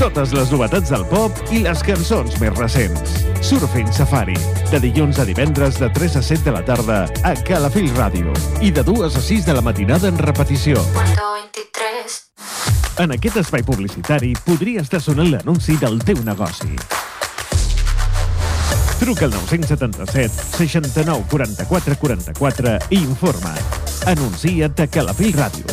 Totes les novetats del pop i les cançons més recents. Surfing Safari, de dilluns a divendres de 3 a 7 de la tarda a Calafell Ràdio i de 2 a 6 de la matinada en repetició. En aquest espai publicitari podria estar sonant l'anunci del teu negoci. Truca al 977 69 44 44 i informa't. Anuncia't a Calafell Ràdio.